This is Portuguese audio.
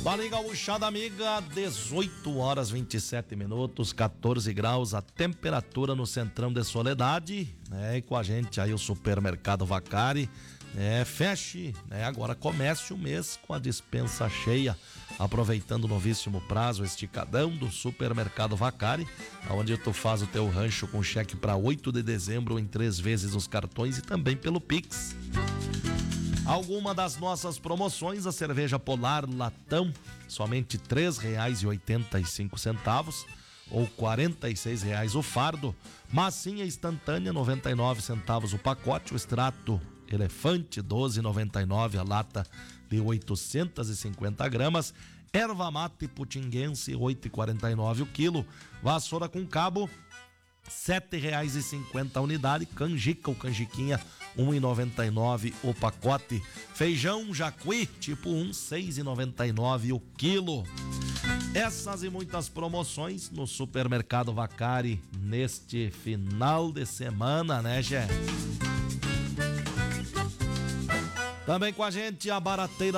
Fala, gauchada amiga, 18 horas 27 minutos, 14 graus a temperatura no Centrão de Soledade, né? E com a gente aí o Supermercado Vacari, né? Feche, né? Agora comece o mês com a dispensa cheia, aproveitando o novíssimo prazo esticadão do Supermercado Vacari, onde tu faz o teu rancho com cheque para 8 de dezembro em 3 vezes nos cartões e também pelo Pix. Alguma das nossas promoções: a cerveja Polar Latão, somente R$ 3,85 ou R$ 46 o fardo. Massinha instantânea, 99 centavos o pacote. O extrato Elefante, 12,99 a lata de 850 gramas. Erva mate putinguense, 8,49 o quilo. Vassoura com cabo, R$ 7,50 a unidade. Canjica ou canjiquinha, R$ 1,99 o pacote. Feijão Jacuí tipo 1, R$ 6,99 o quilo. Essas e muitas promoções no Supermercado Vacari neste final de semana, né, Gé? Também com a gente a Barateira